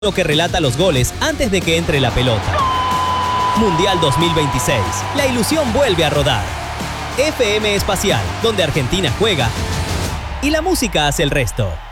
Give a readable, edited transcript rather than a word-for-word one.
lo que relata los goles antes de que entre la pelota. Mundial 2026. La ilusión vuelve a rodar. FM Espacial, donde Argentina juega y la música hace el resto.